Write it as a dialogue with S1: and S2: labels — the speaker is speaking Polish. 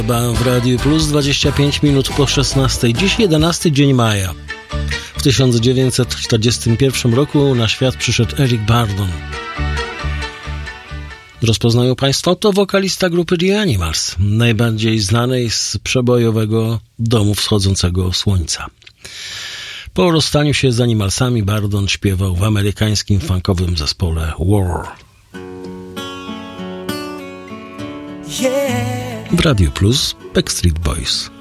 S1: W Radiu Plus 25 minut po 16. Dziś 11 dzień maja. W 1941 roku na świat przyszedł Eric Burdon. Rozpoznają Państwo, to wokalista grupy The Animals, najbardziej znanej z przebojowego Domu Wschodzącego Słońca. Po rozstaniu się z Animalsami Burdon śpiewał w amerykańskim funkowym zespole War. W Radiu Plus Backstreet Boys.